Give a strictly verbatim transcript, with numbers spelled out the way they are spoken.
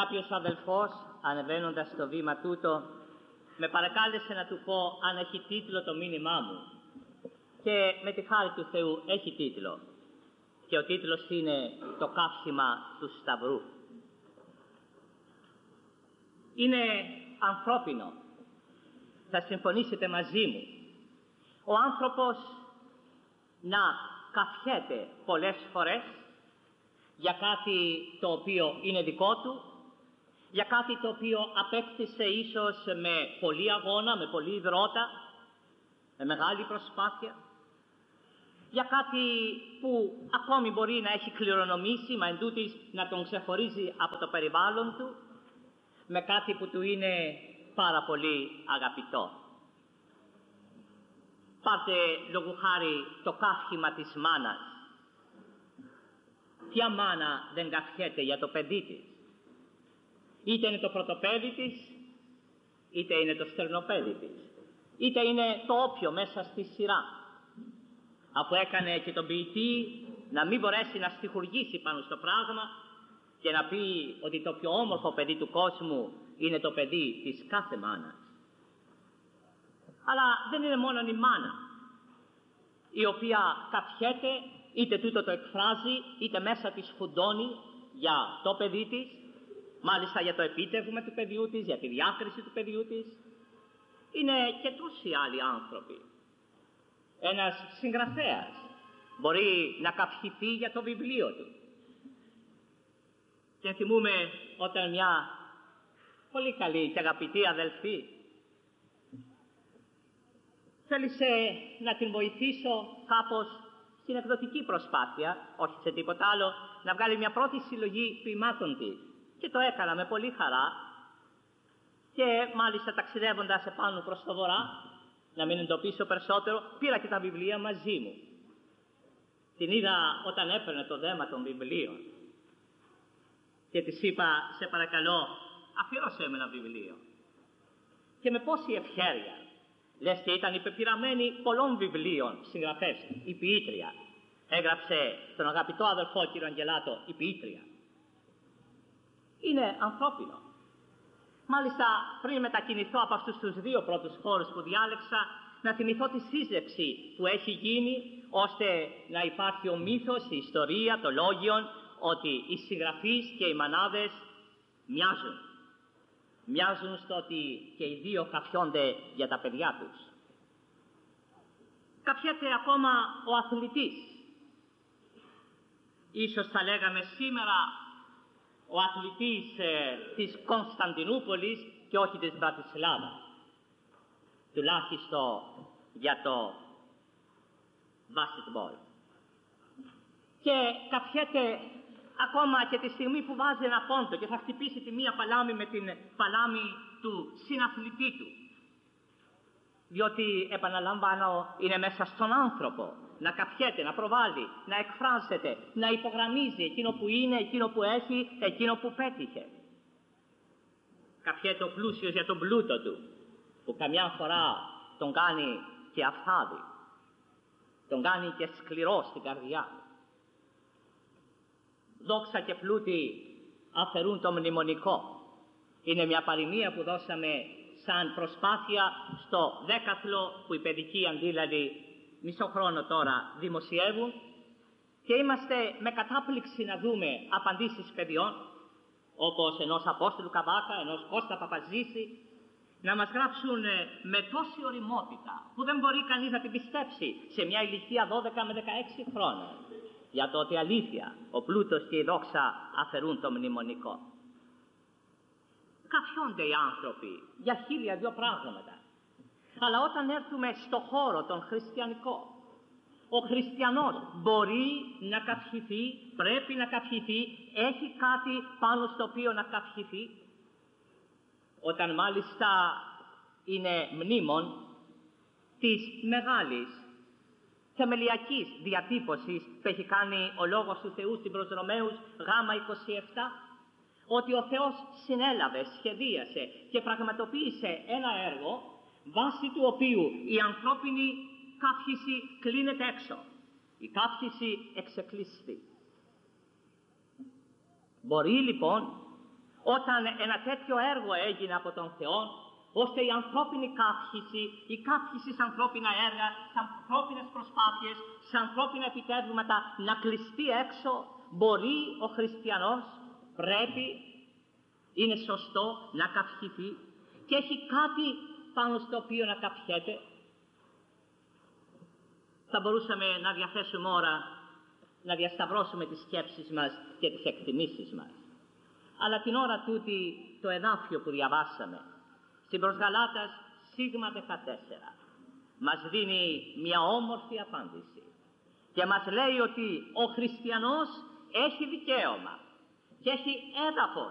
Κάποιος αδελφός, ανεβαίνοντας στο βήμα τούτο, με παρακάλεσε να του πω αν έχει τίτλο το μήνυμά μου. Και με τη χάρη του Θεού έχει τίτλο. Και ο τίτλος είναι «Το καύσιμα του Σταυρού». Είναι ανθρώπινο. Θα συμφωνήσετε μαζί μου. Ο άνθρωπος να καυχέται πολλές φορές για κάτι το οποίο είναι δικό του, για κάτι το οποίο απέκτησε ίσως με πολύ αγώνα, με πολύ υδρότα, με μεγάλη προσπάθεια, για κάτι που ακόμη μπορεί να έχει κληρονομήσει, μα εντούτοις να τον ξεχωρίζει από το περιβάλλον του, με κάτι που του είναι πάρα πολύ αγαπητό. Πάρτε λόγου χάρη το καύχημα της μάνας. Ποια μάνα δεν καυχέται για το παιδί της? Είτε είναι το πρωτοπέδι της, είτε είναι το στερνοπέδι της, είτε είναι το όποιο μέσα στη σειρά. Αφού έκανε και τον ποιητή να μην μπορέσει να στιχουργήσει πάνω στο πράγμα και να πει ότι το πιο όμορφο παιδί του κόσμου είναι το παιδί της κάθε μάνας. Αλλά δεν είναι μόνο η μάνα η οποία καυχέται, είτε τούτο το εκφράζει, είτε μέσα της φουντώνει για το παιδί της, μάλιστα για το επίτευγμα του παιδιού της, για τη διάκριση του παιδιού της. Είναι και τόσοι άλλοι άνθρωποι. Ένας συγγραφέας μπορεί να καυχηθεί για το βιβλίο του. Και θυμούμε όταν μια πολύ καλή και αγαπητή αδελφή θέλησε να την βοηθήσω κάπως στην εκδοτική προσπάθεια, όχι σε τίποτα άλλο, να βγάλει μια πρώτη συλλογή ποιημάτων της. Και το έκανα με πολύ χαρά και μάλιστα ταξιδεύοντας επάνω προς το βορρά, να μην εντοπίσω περισσότερο, πήρα και τα βιβλία μαζί μου. Την είδα όταν έπαιρνε το δέμα των βιβλίων και της είπα, σε παρακαλώ, αφιέρωσέ με ένα βιβλίο. Και με πόση ευχέρεια, λες και ήταν υπεπειραμένη πολλών βιβλίων συγγραφές, η ποιήτρια. Έγραψε στον αγαπητό αδελφό κύριο Αγγελάτο η ποιήτρια. Είναι ανθρώπινο. Μάλιστα πριν μετακινηθώ από αυτούς τους δύο πρώτους χώρους που διάλεξα, να θυμηθώ τη σύζευξη που έχει γίνει ώστε να υπάρχει ο μύθος, η ιστορία, το λόγιον ότι οι συγγραφείς και οι μανάδες μοιάζουν. Μοιάζουν στο ότι και οι δύο καφιόνται για τα παιδιά τους. Καφιέται ακόμα ο αθλητής. Ίσως θα λέγαμε σήμερα ο αθλητής ε, της Κωνσταντινούπολης και όχι της Μπρατισλάβα. Τουλάχιστον για το μπάσκετμπολ. Και καφιέται ακόμα και τη στιγμή που βάζει ένα πόντο και θα χτυπήσει τη μία παλάμη με την παλάμη του συναθλητή του. Διότι, επαναλαμβάνω, είναι μέσα στον άνθρωπο να καφιέται, να προβάλλει, να εκφράζεται, να υπογραμμίζει εκείνο που είναι, εκείνο που έχει, εκείνο που πέτυχε. Καφιέται ο πλούσιος για τον πλούτο του, που καμιά φορά τον κάνει και αφθάδη, τον κάνει και σκληρό στην καρδιά. Δόξα και πλούτη αφαιρούν το μνημονικό. Είναι μια παροιμία που δώσαμε σαν προσπάθεια στο δέκαθλο που οι παιδικοί αντίλαλοι μισό χρόνο τώρα δημοσιεύουν και είμαστε με κατάπληξη να δούμε απαντήσεις παιδιών όπως ενός Απόστολου Καβάκα, ενός Κώστα Παπαζήση, να μας γράψουν με τόση ωριμότητα που δεν μπορεί κανείς να την πιστέψει σε μια ηλικία δώδεκα με δεκαέξι χρόνων, για το ότι αλήθεια ο πλούτος και η δόξα αφαιρούν το μνημονικό. Καφιόνται οι άνθρωποι για χίλια δυο πράγματα. Αλλά όταν έρθουμε στο χώρο τον χριστιανικό, ο χριστιανός μπορεί να καυχηθεί, πρέπει να καυχηθεί, έχει κάτι πάνω στο οποίο να καυχηθεί. Όταν μάλιστα είναι μνήμον της μεγάλης θεμελιακής διατύπωσης που έχει κάνει ο Λόγος του Θεού στην προς Ρωμαίους γάμα είκοσι επτά, ότι ο Θεός συνέλαβε, σχεδίασε και πραγματοποίησε ένα έργο βάσει του οποίου η ανθρώπινη καύχηση κλείνεται έξω, η καύχηση εξεκλειστεί. Μπορεί λοιπόν όταν ένα τέτοιο έργο έγινε από τον Θεό, ώστε η ανθρώπινη καύχηση, η καύχηση σε ανθρώπινα έργα, σε ανθρώπινες προσπάθειες, σε ανθρώπινα επιτεύγματα να κλειστεί έξω, μπορεί ο χριστιανός, πρέπει, είναι σωστό να καυχηθεί και έχει κάτι πάνω στο οποίο να καυχέται. Θα μπορούσαμε να διαθέσουμε ώρα να διασταυρώσουμε τις σκέψεις μας και τις εκτιμήσεις μας. Αλλά την ώρα τούτη το εδάφιο που διαβάσαμε στην προς Γαλάτας σίγμα δεκατέσσερα μας δίνει μια όμορφη απάντηση και μας λέει ότι ο χριστιανός έχει δικαίωμα και έχει έδαφος